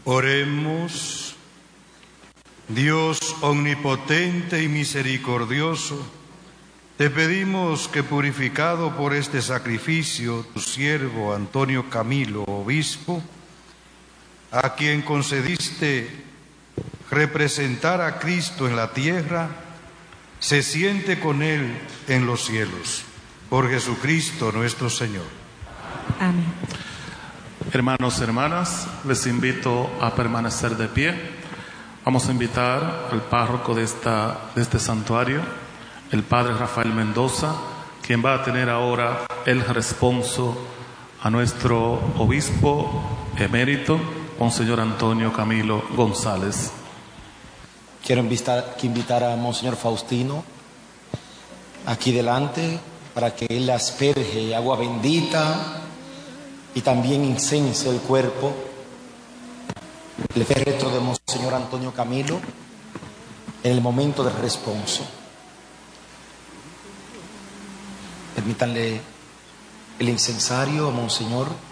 Oremos. Dios omnipotente y misericordioso, te pedimos que, purificado por este sacrificio, tu siervo Antonio Camilo, obispo, a quien concediste representar a Cristo en la tierra, se siente con él en los cielos. Por Jesucristo nuestro Señor. Amén. Hermanos y hermanas, les invito a permanecer de pie. Vamos a invitar al párroco de este santuario, el padre Rafael Mendoza, quien va a tener ahora el responso a nuestro obispo emérito, Monseñor Antonio Camilo González. Quiero invitar a Monseñor Faustino aquí delante para que él asperge agua bendita y también incense el cuerpo, el féretro de Monseñor Antonio Camilo en el momento del responso. Permítanle el incensario a Monseñor.